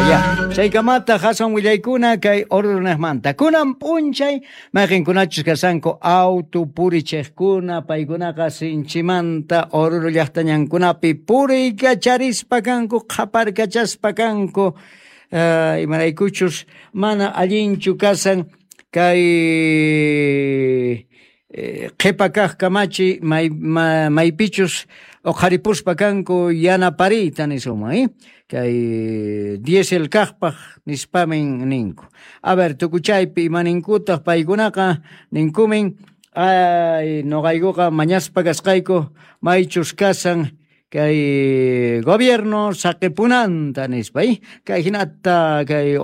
ya. Chaykamata Hasan willaykuna kay ordenasmanta. Kunan punchay makinkunachus kasanku auto purichiqkuna paykunaqa sinchimanta Oruro llaqtañankunapi puriykacharispa kanku qhaparkachaspa kanku imaraykuchus mana allinchu kasan kay qhipa kaq kamachi maypichus oqharipuspa kanku yanapariyta nisuma kay diesel kaqpaq nispamin ninku. A ver, tukuchaypi imaninkutaq paykunaqa ninkumin noqaykuqa mañaspa kasqayku maychus kasan kay gobierno saqipunanta nispa kay hinata kay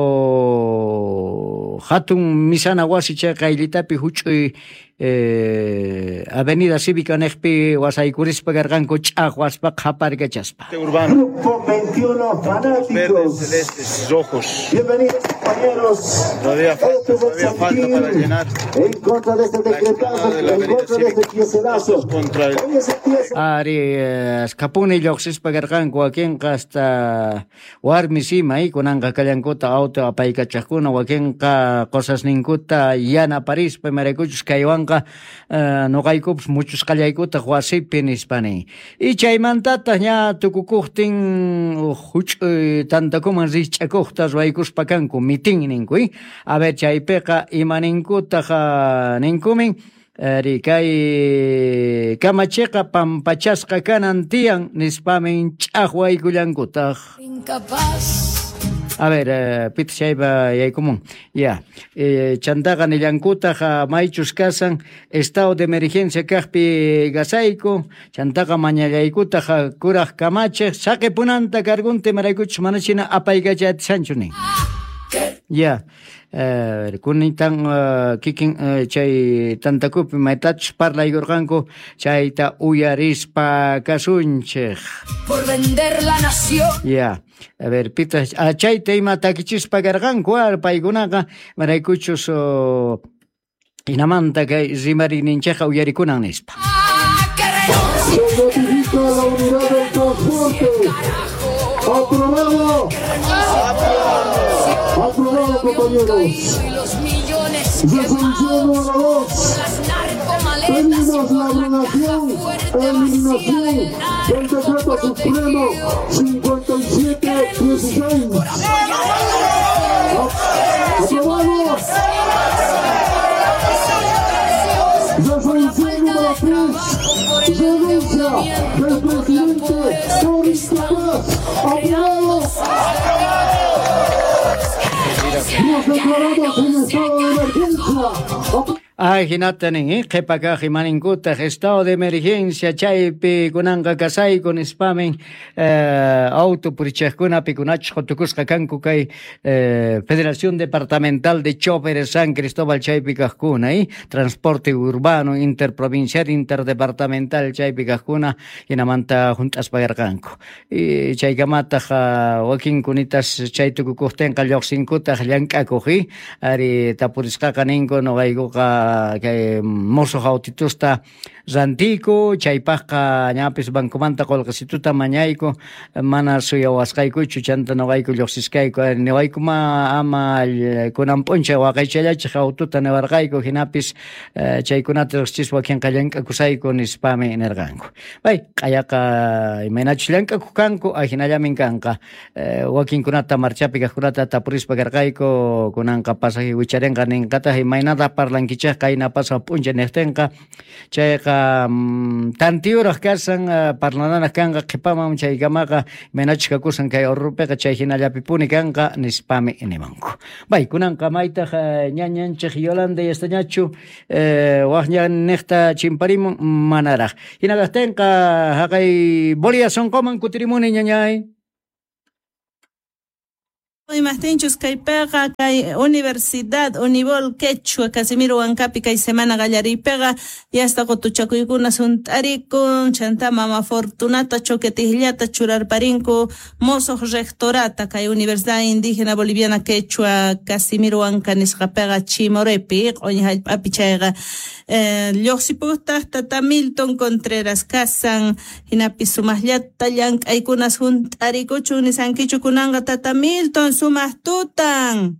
Oruro hatun misana wasi chay qaylitapi huch'uy Avenida Cívica Nexpi wasaykurispa karqanku ch'aqwaspa qhaparkachaspa. Urbano. Grupo 21 fanáticos. Verdes, celestes, rojos. Bienvenidos compañeros. Todavía falta para llenar. En contra de este decretazo, en contra de este piecelazo. Ari skapuni lluqsispa karqanku wakinqa hasta warmi sima kunanqa kallankuta auto apaykachaqkuna wakinqa cosas ninkuta yanaparispa imaraykuchus kaywanqa noqaykupas muchos qallaykutaq wasipi nispani y chaymantataq ña tukukuqtin huch'uy tantakuman riqch'akuqtas raykuspa kanku mitin ninku a ver chaypiqa imaninkutaq ninkumin kay kamachiqa pampachasqa kanan tiyan nispamin ch'aqwaykullankutaq. A ver, pita chaypa yaykumun. Ya. Chantaqa nillankutaq maychus kasan estado de emergencia kaqpi gasayku. Chantaqa mañallaykutaq kuraq kamachiq saqipunanta kargunta imaraykuchus manachina apaykachatisanchuni. Ya. Kunitan kikin chay tantakupi maytachus parlaykurqanku chayta uyarispa kasunchik. Por vender la nación. Ya. A ver, pita chayta ima takichispa karqanku paykunaqa maraykuchus inamanta kay rimarininchikqa uyarikunan nispa. Se notifica la unidad del transporte. Aprobado. Aprobado, compañeros. Resolución número 2. Pedimos la abrogación e eliminación del decreto supremo 5716. Aprobado. Resolución número 3. Renuncia del presidente por incapaz. Aprobado. Nos declaramos en estado de emergencia. Hinatanin, qhipakaq imaninkutaq estado de emergencia chaypi kunanqa kasayku nispamin auto purichiqkunapi kunachus qutukusqa kanku kay Federación Departamental de Choferes San Cristóbal chaypi kaqkuna transporte urbano interprovincial interdepartamental chaypi kaqkuna hinamanta juntaspa karqanku y chaykamataq wakinkunitas chay tukukuqtinqa lluqsinkutaq llank'akuq ari tapurisqaqa ninku noqaykuqa kay mozo autitusta rantiku chaypaqqa ñapis bankumanta qolqasituta mañayku mana suyawasqaykuchu chanta noqayku lluqsiskayku niwaykuma ama kunan p'unchay waqaychallachiq autota niwarqayku hinapis chaykunata riqchis wakinqa llank'akusayku nispami nirqanku bay qayaqa imaynachus llank'aku kanku hinallamin kanqa wakinkunata marchapi kaqkunata tapurispa karqayku kunanqa pasaje wicharinqa ninqataq imaynata parlankichaq kayna pasa p'uncha niqtinqa chayqa tantiuraq kasan parlananas kanqa qhipaman chaykamaqa imaynachus kakusan kay Orropiqa chay hinallapi puni kanqa nispami nimanku bay kunanqa maytaq ñañanchik Yolanda yastañachu waqña niqta chimparimun manaraq hinaqaqtinqa haqay Bolivia sonqoman kutirimuni ñañay. imahtinchus kaypega kay Universidad Unibol Quechua Casimiro Huancapi kay semana gallaripega y hasta cotuchacuykuna suntarikun chanta mama Fortunata choquetillata churarparinko mozo rectorata kay Universidad Indígena Boliviana Quechua Casimiro Huancanisqapega Chimorepi oña apichayga Lyoxiputa tata Milton Contreras Casan hinapi sumajllata llank'aykunas juntarikuchu nisankichu kunanga tata Milton sumahtutan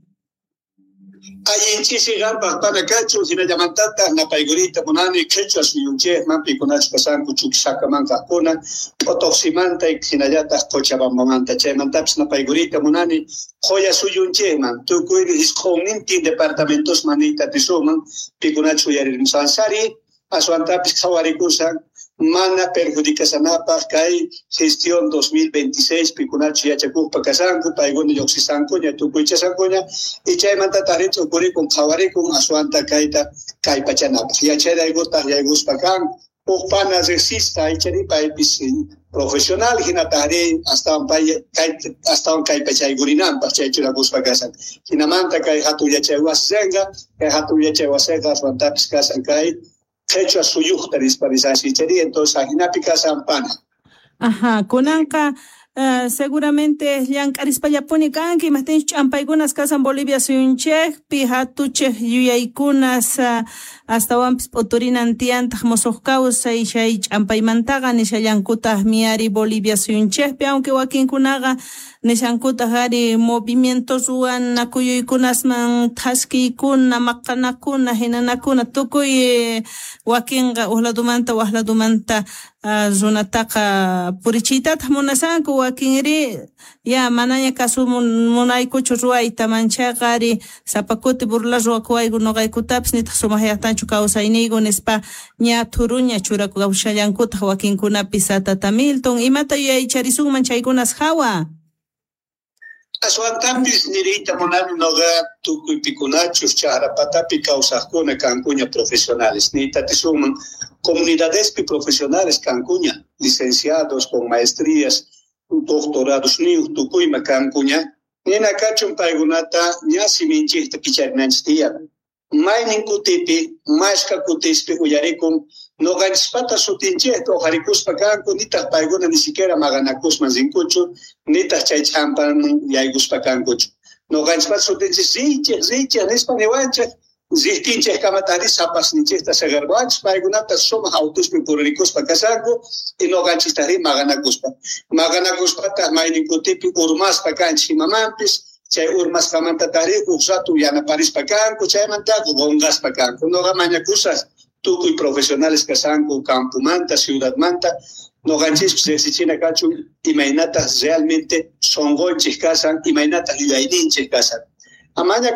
Ayinchisi gambas para cacho sina llamantata na paigurita munani quechua suyunche mampi kunachu kasanku chukisaka manka kuna otoximanta y sinayata cochabambamanta chaymantapis na paigurita munani joya suyunche man tukuiri isqoninti departamentos manita tisuman pikunachu yarirmusansari asuantapis kawarikusan mana perjudicasanapaq kay gestión 2026 pikunachu yachakuqpa kasanku payguna lluqsisankuña tukuychasankuña y chaymanta tarito kurikun qawarikun asuanta kayta kaypachanapaq yachaydaykutaq yayguspa kan uqpana resista icharipaipis profesional hinatari astawan kaypachaygurinanpaq chaychurakuspa kasan hinamanta kay hatu yachaywasenqa asuantapis kasan kay Quechua suyuqta disparisasichari entonces ahinapi kasampana. Ajá, kunanka seguramente llank'arispallapuni kanki mahtin ch'ampaykunas kasan Bolivia suyunchekpi hatuchej yuyaykunas astawanpis p'uturinantiyantaq musuq kawsay chay ch'ampaymantaqa nishallankutaq miyari Bolivia suyunchekpi aunque wakinkunaqa nishankutaq ari movimientos wanakuyuykunasman thaskiykuna maqanakuna hinanakuna tukuy wakinqa waqladumanta runataqa purichiytataq munasanku wakinri ya manaña kasu munaykuchu ruwayta manchaqa ari sapakuti burla ruwakuwayku nuqaykutapis nitaq sumaqllaqtanchu kawsayniyku nispa ña thuruña churaku kawsallankutaq wakinkunapis tata Milton imata yuyaycharisunman chaykunas hawa Asuantapis nirita munani noga tukuy pikunachus chahrapatapi kawsaqkuna kankuña profesionales nita tisuman comunidadespi profesionales kankuña licenciados con maestrías doctorados niu tukuyma kankuña nina kachun paykunata ña siminchikta kicharinanchiktiya maynin kutipi mashka kutispi uyarikun noqanchispata sutinchikta oqarikuspa kanku nitaq paykuna ni siquiera maqanakusman rinkuchu nitaq chay ch'ampan yayguspa kankuchu noqanchispata sutinchik richiq nispa niwanchik riktinchik kamatari sapasninchikta sagarwanchik paykunata sumaq autospi puririkuspa kasanku y noqanchiktari maqanakuspata maynin kutipi urmaspa kanchik imamanpis chay urmasqamanta tariq uqsatu yanaparispa kanku chaymantaqa qonqaspa kanku noqa mañakusas tukuy profesionales kasanku campumanta ciudadmanta noqanchikpis riqsichina kachun imaynata realmente sonqonchik kasan imaynata yuyayninchik kasan amaña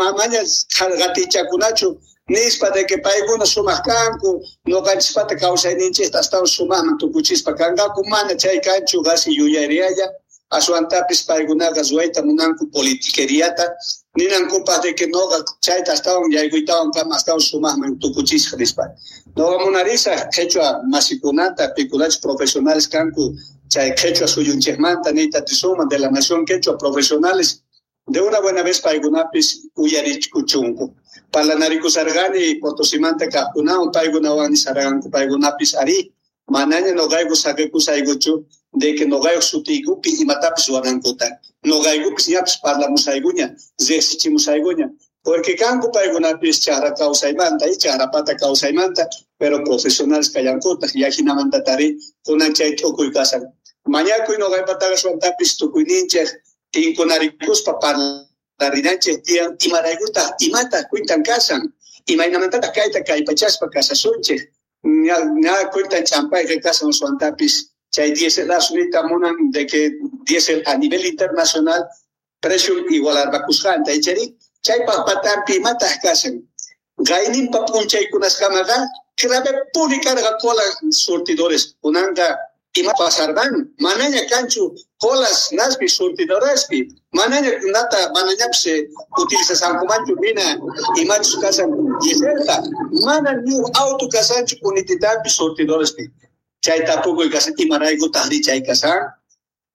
qatichakunachu nispa de que paykuna sumaq kanku noqanchispata kawsayninchikta astawan sumaqman tukuchispa kanqaku mana chay kanchu qasi yuyayriyalla asuantapis paykunaqa ruwayta munanku politiqueriata ninankupas de que noqa chayta astawan yaykuytawan kama astawan sumaqman tukuchisqa nispa noqa munarisaq quechua masikunata pikunachik profesionales kanku chay quechua suyunchikmanta niyta tisuman de la nación quechua profesionales de una buena vez paykunapis uyarichkuchunku parlanarikusarqani Potosimanta kaqkunawan paykunawanmi sarqanku paykunapis ari manaña noqayku saqikusaykuchu de que noqayku sutiykupi imatapis ruwanankuta noqaykupis ñapis parlamusaykuña riqsichimusaykuña porque kanku paykunapis chahra kawsaymanta y chahrapata kawsaymanta pero profesionales kallankutaq yajinamanta tari kunan chay t'ukuy kasan mañakuy noqaypataqa suwantapis tukuyninchik tinkunarikuspa parlarinanchik tiyan imaraykutaq imata kuytan kasan imaynamantata kayta kaypachaspa kasasunchik ña cuentan champay que casan suantapis chay diesel asunita munan de que diesel a nivel internacional precio igualar bakusjanta ichari chay papatampi matas casan gainin papunchay kunas kamaga grave publicarga cola surtidores unanga ima pasarban manaña canchu colas naspi surtidorespi manaña nata manaña se utiliza sankumanchu mina imachus casan dieselta mana new auto casanchu kunititapi surtidorespi chay tampoco casan imarayku tahri chay casan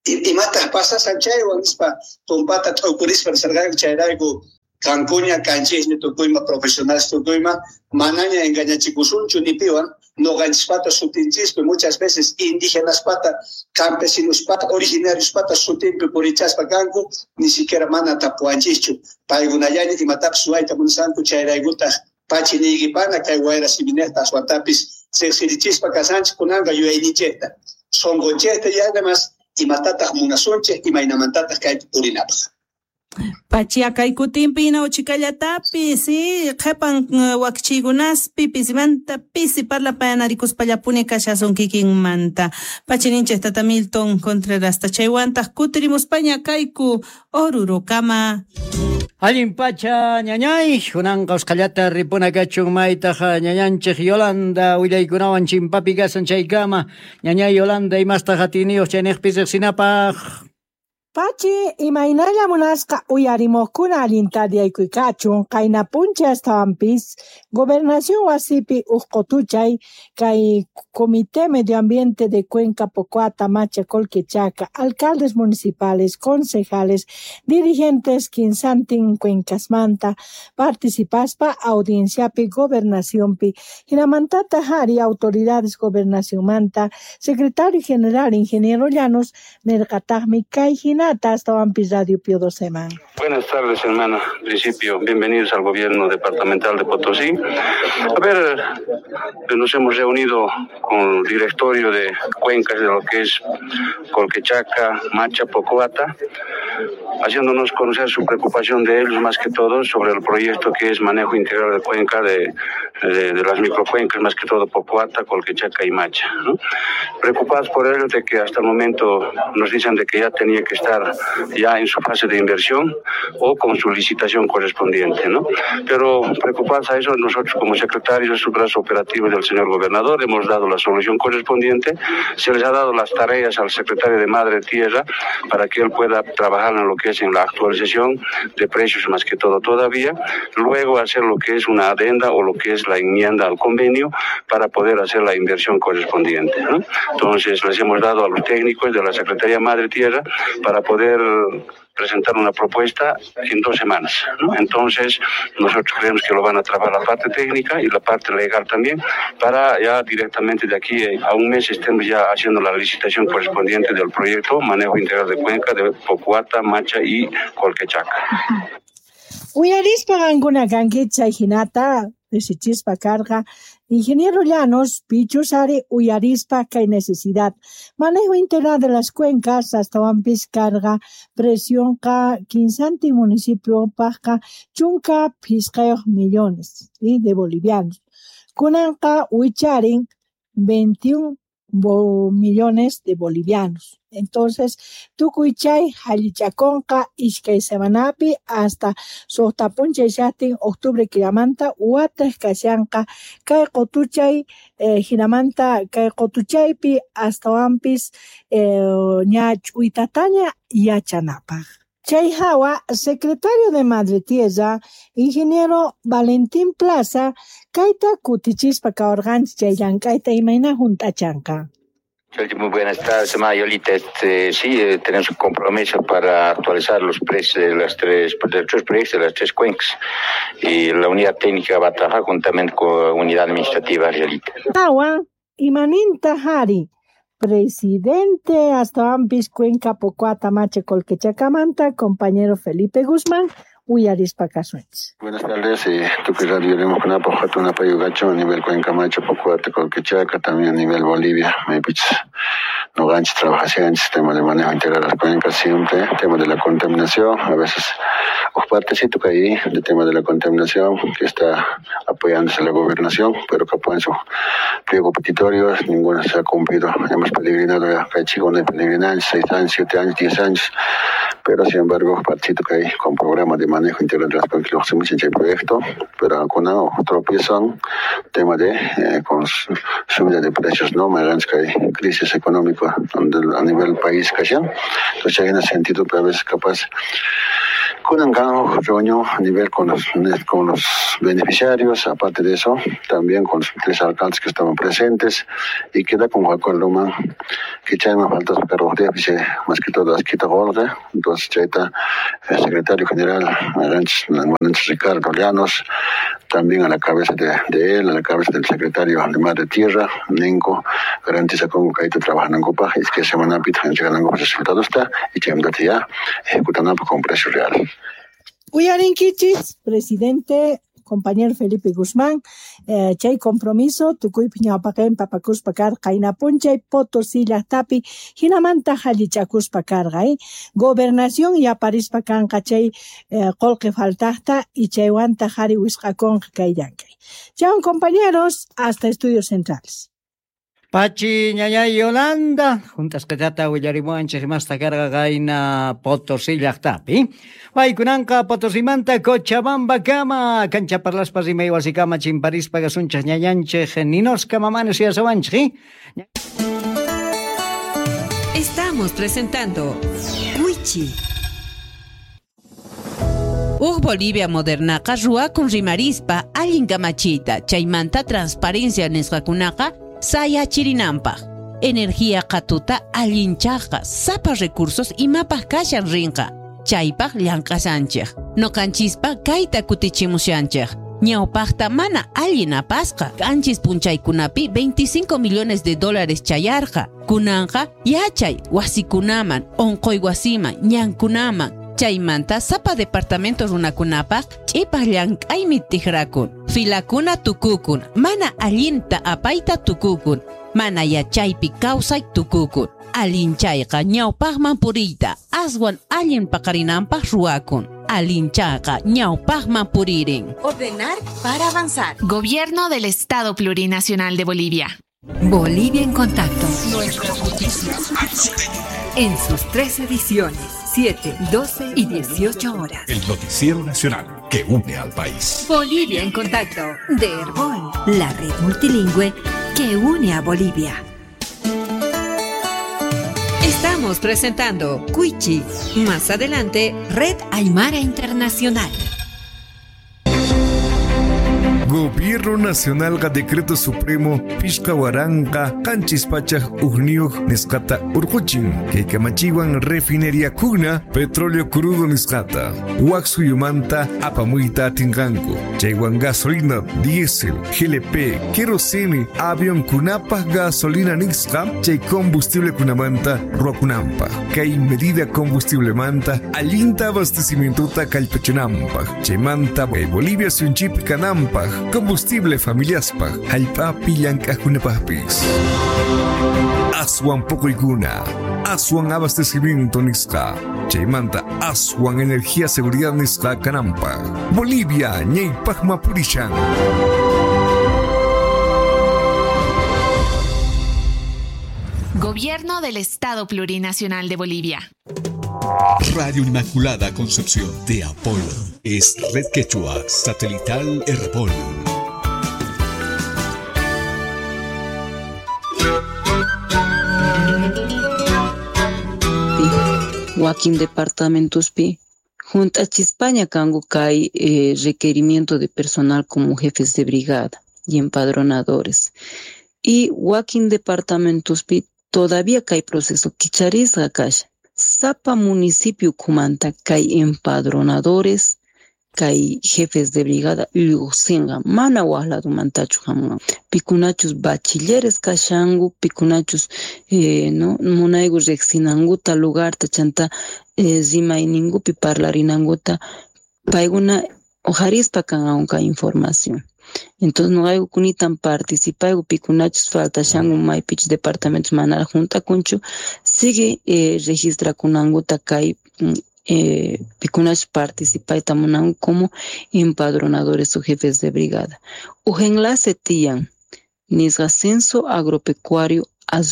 y matas pasas al chay o mispa tumpata tokuris para sargar chayraigo Cancuña canchis ni tukuima profesionales tukuima manaña engañachikusunchu ni piwan no ganchispata sutinchis muchas veces indígenas pata campesinos pata originarios pata sutinpi purichaspa kanku ni siquiera mana tapuanchischu paygunayani y matap suaita munsanku chayrayguta pachi nigipana kay guayra simineta suatapis sexirichispa kasanchi kunanga yuaynicheta songoncheta y además y matatas munasunche y mainamantatas kay purinapsa Pachiakay kutimpi uchikallatapi si qhepan wakchiykunaspi pisimanta pisi parla payanarikuspallapuña kashasun kikinmanta pachininchej tata Milton Contreras tachaywantaq kutirimuspaña kayku Oruro-kama. Allin pacha ñañay kunanqa usqallata ripunakachun maytaqa ñañanchej Yolanda willaykunawan chimpapi kasan chaykama ñañay Yolanda imastaq hatiniyuq chaynejpis riqsinapaq. Pachi imaynalla munasqa uyarimuqkuna allintadiaykuychun qayna punchastawanpis Gobernación wasipi uqqutuchay kay Comité Medio Ambiente de Cuenca Pocuata Macha Colquechaca, alcaldes municipales, concejales, dirigentes Quinsantin Cuencasmanta participaspa audienciapi Gobernacionpi hinamantata hari autoridades Gobernacionmanta secretario general ingeniero Llanos nerqataqmi kay hinatastawanpi Radio Pio 12 man. Buenas tardes, hermano. En principio, bienvenidos al gobierno departamental de Potosí. A ver, nos hemos reunido con el directorio de cuencas de lo que es Colquechaca, Macha, Pocuata, haciéndonos conocer su preocupación de ellos, más que todo, sobre el proyecto que es manejo integral de cuenca de las microcuencas, más que todo Pocuata, Colquechaca y Macha, ¿no? Preocupados por ello de que hasta el momento nos dicen de que ya tenía que estar ya en su fase de inversión o con su licitación correspondiente, ¿no? Pero preocupados a eso, nosotros como secretarios de su brazo operativo del señor gobernador hemos dado la solución correspondiente, se les ha dado las tareas al secretario de Madre Tierra para que él pueda trabajar en lo que es en la actualización de precios más que todo todavía, luego hacer lo que es una adenda o lo que es la enmienda al convenio para poder hacer la inversión correspondiente, ¿no? Entonces les hemos dado a los técnicos de la Secretaría Madre Tierra para poder presentar una propuesta en 2 semanas, ¿no? Entonces nosotros creemos que lo van a trabajar la parte técnica y la parte legal también para ya directamente de aquí a 1 mes estemos ya haciendo la licitación correspondiente del proyecto Manejo Integral de Cuenca de Pocuata, Macha y Colquechaca. Uyarispa gankuna kanki chay hinata desichispa carga ingeniero Llanos pichusari uyarispa kay necesidad manejo integral de las cuencas hasta wampis carga presión ka Quinsanti municipio paja chunka pisqayoq millones de bolivianos kunanqa wicharin 21 millones de bolivianos. Entonces, tukuychay hallichakonqa ishkay semanapi hasta sohtapuncha shatin octubre kiramanta wataq kashanqa kay qutuchay hinamanta kay qutuchaypi astawanpis ña ch'uytataña yachanapaq. Chay hawa, secretario de Madre Tierra, ingeniero Valentín Plaza, kayta kutichispa kawarqanchik chay llank'ayta imayna juntachanqa. Muy buenas tardes, Mayolita. Sí, tenemos un compromiso para actualizar los precios de los tres proyectos de las 3 cuencas y la unidad técnica va a trabajar juntamente con la unidad administrativa, Mayolita. Hawa, imaninta hari. Presidente hasta Ampis Cuenca Pocuata Macha Colquechacamanta, compañero Felipe Guzmán, Uyarispa Casuenz. Buenas tardes, tú que radio haremos con una payugacho a nivel Cuenca Macha Pocuata Colquechaca, también a nivel Bolivia, no ganches trabajaciones, tema de manejo integral de las cuencas siempre, tema de la contaminación, a veces partecito que hay del tema de la contaminación que está apoyándose la gobernación, pero que apoyan su pliego petitorio, ninguno se ha cumplido. Hemos peregrinado ya, que hay chicos de peregrinar 6 años, 7 años, 10 años, pero sin embargo, partecito que hay con programa de manejo integral de las cuencas, el proyecto, pero alguna tropiezan, tema de con subida de precios, ¿no? Más que hay crisis económica a nivel país que ya, entonces hay en ese sentido, pero a veces capaz con un reunión a nivel con los beneficiarios. Aparte de eso, también con los 3 alcaldes que estaban presentes, y queda con acuerdo que ya me falta más que todo quita Golga. Entonces ya está el secretario general Ricardo Llanos, también a la cabeza de él, a la cabeza del secretario de Madre Tierra, Nenco, garantiza como que hay que trabajar en Copa, es que semana pita llegan a los resultados está y que ya ejecutando con precio real. Uyarinkichis, presidente, compañero Felipe Guzmán, chay compromiso, tukuy piñapaken papakuspakar, kainapunchay, Potosí, Llaqtapi, hinamanta halichakuspakar, gobernación y aparispakan chay, kolke faltahta, y chaywanta jari wisqakon kayllankay. Chao, compañeros, hasta Estudios Centrales. Pachi ñañay Yolanda, juntas que trata willarimuanches más carga gaina Potosí llaqtapi. Waykunanqa Potosimanta Cochabamba kama, cancha parlas pasima iwasikama chimparispa gasunchas ñañanchej ninosca mamanes y asawanchej. Estamos presentando Cuichi. Bolivia modernaqa ruakun rimarispa allinka machita, chaymanta transparencia nisqakunaqa sayachirinanpaq. Energía qatuta allinchaqa, sapa recursos imapaq kashan rinqa. Chaypaq llank'asanchej. Noqanchispa kayta kutichimushanchej. Ñawpaqta mana allinapasqa. Kanchis punchaykunapi $25 millones chayarqa. Kunanqa yachay wasikunaman, onqoy wasiman, ñankunaman. Chaymanta sapa departamentos runakunapaq ch'ipaq llank'aymi tiqrakun. Filakuna tukukun, mana allinta apayta tukukun, mana yachaypi kawsay tukukun. Allinchayqa ñawpaqman puriyta, aswan allin paqarinanpaq ruwakun. Allinchayqa ñawpaqman puririn. Ordenar para avanzar. Gobierno del Estado Plurinacional de Bolivia. Bolivia en contacto. Nuestras noticias. En sus 3 ediciones, 7, 12 y 18 horas. El noticiero nacional que une al país. Bolivia en contacto, de Herbol, la red multilingüe que une a Bolivia. Estamos presentando Cuichi. Más adelante, Red Aymara Internacional. Gobierno Nacional ga Decreto Supremo Pishkawaranqa Kanchispachaj Ugniuj Nisqata Urquchin Keikamachiwan Refinería Kugna Petróleo Crudo Nisqata Waxuyumanta Apamuyta Tinganku Chaywan gasolina, diésel, GLP, kerosene, avión kunapaj gasolina nisqa Chay combustible kunamanta ruakunampa Kay medida combustible manta allinta abastecimientuta kallpachinampa Chaymanta Bolivia sunchip kanampa combustible familiaspa hallpapi llank'aqkunapaqpis. Aswan puquykuna, aswan abastecimiento nisqa, chaymanta aswan energía seguridad nisqa kanampa. Bolivia ñaypaqma purishan. Gobierno del Estado Plurinacional de Bolivia. Radio Inmaculada Concepción de Apolo. Es Red Quechua Satelital Herbol. Joaquín Departamentos P. Junto a Chispaña Cango cae requerimiento de personal como jefes de brigada y empadronadores. Y Joaquín Departamentos P. Todavía cae proceso Quicharisga Cash. Sapa municipio Kumanta cae empadronadores, cae jefes de brigada, Lucenga, mana wahladu mantachu hamga. Pikunachus bachilleres kashangu, pikunachus no munaigu rexinanguta lugar tachanta zimainingupi parlarinanguta paiguna ojarispa kan aunca información. Entonces no hay kunitan participar pikunachus falta shangu maipich departamentos manal junta kunchu sigue registra kunanguta kai pikunach participa tamunan como empadronadores o jefes de brigada. Ujenlace tian nisga censo agropecuario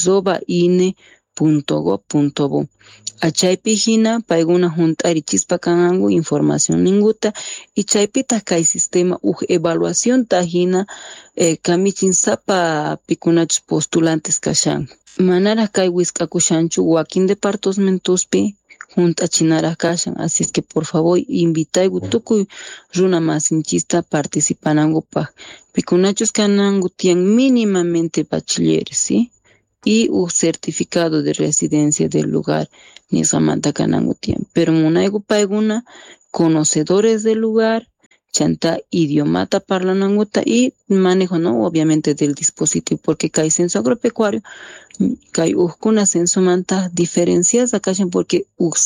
azobaine.go.bo achaypi hina paiguna juntari chispa kanangu información ninguta y chaypita kai sistema evaluación tajina kamichin sapa pikunach postulantes kashan manara kai wiskakushanchu Joaquín Departamentospi junta chinara kashan, así es que por favor invitaigu tukuy runa masinchista participanangupa pikunachos kanangu tian mínimamente bachilleres, ¿sí? Y un certificado de residencia del lugar nisqamanta kanangu tian, pero munaygu payguna conocedores del lugar, chanta idiomata parlananguta y manejo, ¿no? Obviamente del dispositivo, porque hay censo agropecuario, hay una censo manta diferencias acá, porque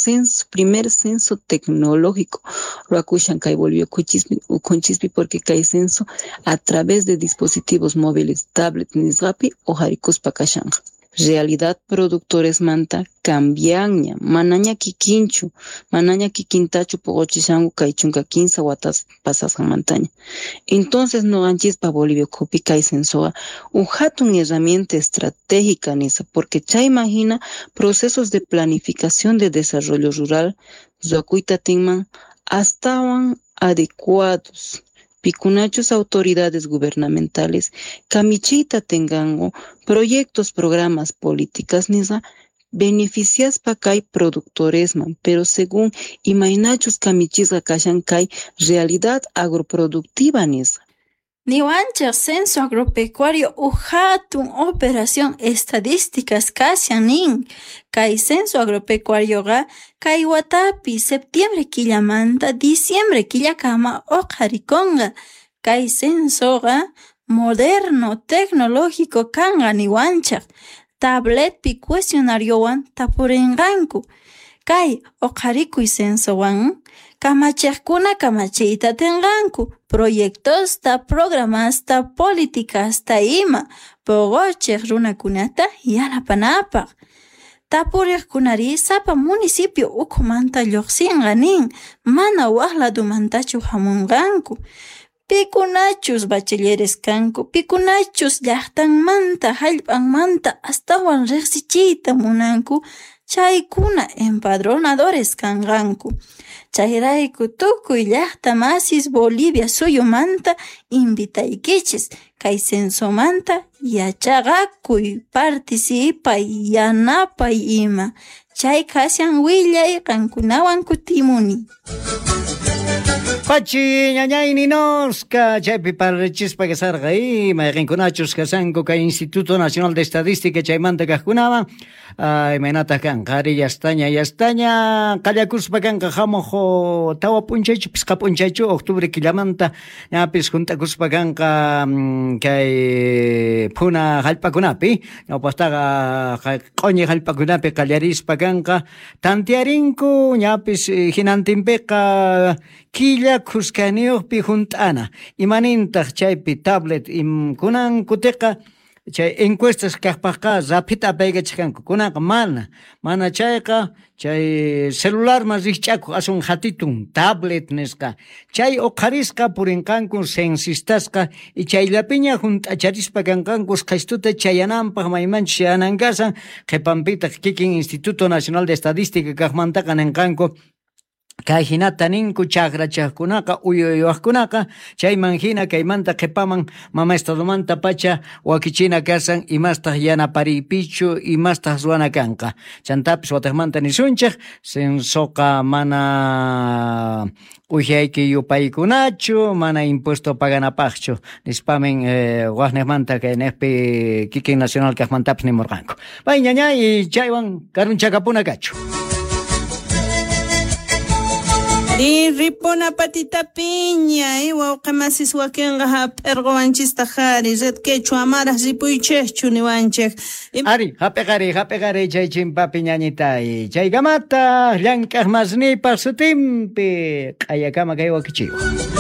primer censo tecnológico, lo acusan que volvió con chispi, porque hay censo a través de dispositivos móviles, tablet, nisgapi o haricus pakashan. Realidad productores manta cambiaña, manaña kikinchu, manaña kikintachu pogochishangu kaichunka 15 watas pasas montaña. Entonces no anchis pa Bolivia copi kai sensoa un hatun herramienta estratégica nisa, porque cha imagina procesos de planificación de desarrollo rural, zoakuita tingman estaban adecuados. Picunachos autoridades gubernamentales, camichita tengango, proyectos, programas, políticas, nisa, beneficias pa kai productores man, pero según imainachos camichis kashan kai realidad agroproductiva nisa. Niwanchak censo agropecuario hatun operación estadísticas kashanin. Kai censo agropecuario ga kai watapi septiembre killamanta diciembre killakama oqharikonga. Kai censo ga moderno tecnológico kanga niwanchak. Tablet pi cuestionariowan tapuringanku. Kai oqharikuy censowan kamachaqkuna kamachiyta tenganku, proyectos ta programas ta políticas ta ima pogochiq runakunata yanapanapaq. Tapuriqkunari sapa municipio ukumanta lluqsinqanin, mana waqladumantachu hamunqanku. Pikunachus bachilleres kanku, pikunachus llaqtanmanta hallp'anmanta astawan riqsichiyta munanku, chaykuna empadronadores kanqanku. Chayrayku tukuy llaqta masis Bolivia suyumanta invitaykichis, kay censomanta yachaqakuy, participay, yanapay ima. Chay kashan willay qankunawan kutimuni. Pachi ñañayni nosqa chaypi parrichispa kasarqay mayqinkunachus kasanku kay Instituto Nacional de Estadística chaymanta kaqkunawan imaynataq kanqa ari yastaña qallakuspa kanqa hamuq tawa p'unchaychu pisqa p'unchaychu octubre killamanta ñapis juntakuspa kanqa kay puna hallp'akunapi ñawpaqtaqa q'uñi hallp'akunapi qallarispa kanqa tantiarinku ñapis hinantinpiqa killa kuskaniyuqpi junt'ana imanintaq chaypi tablet kunan kutiqa chay encuestas kaqpaqqa rapita apaygachkanku kunaqa mana chayqa chay celularman rikch'akuq asun hatitun tablet nisqa chay uqarisqa purinqanku censistasqa y chayllapiña junt'acharispa kanqanku qhistuta chayananpaq maymanchis yanankasan qhipanpitaq kikin Instituto Nacional de Estadística kaqmantaqa ninqanku kay hinata ninku chakrachaqkunaqa uyuyuqkunaqa chayman hina kaymanta qhipaman mama estadumanta pacha wakichina kasan imastaq yanapariypichu imastaq ruwana kanqa chantapis wataqmanta nisunchaq censoqa mana ujiayki yupaykunachu mana impuesto paganapaqchu nispamin waqniqmanta kay niqpi kikin nacional kaqmantapis nimurqanku pay ñañay chaywan karunchakapuna kachu. Ripona patita piña, wawqamasis wakinqa hap'irquwanchista qhari, red quechua amaras ripuychejchu niwanchik. Ari, hap'iqari chay chimpapi ñañitay, chay gamata llank'aq masnipaq sutimpi q'ayakama kay wakichiwa.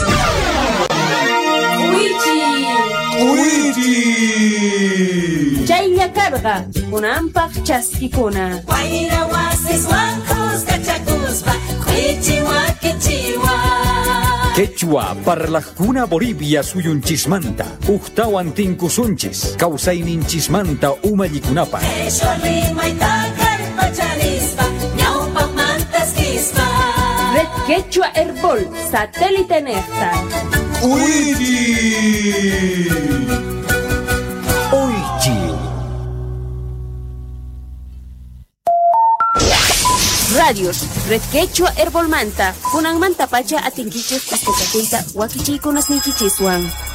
Cuichi! Chaylla karqa, kunanpaq chaskikuna. Wayra wasis wankos kachakuspa, Quechua, Quechua. Quechua parlaqkuna Bolivia suyunchismanta, uqtawan tinkusunchis, kawsayninchismanta umallikunapa. Eso rimayta karpacharispa, ñawpaq mantaskispa. Red Quechua Herbol, satélite Nectar. Uichi. Radios, Red Quechua Herbolmanta, kunanmanta pacha atinkichis hasta wakichikunas nichichiswan.